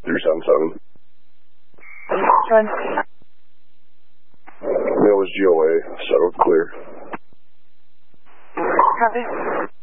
377. Run. Mail was GOA, settled, clear. Copy.